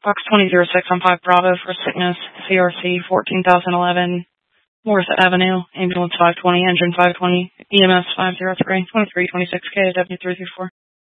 Box 2006 on 5 Bravo for sickness, CRC 14,011, Morris Avenue, ambulance 520, engine 520, EMS 503, 2326 KW334.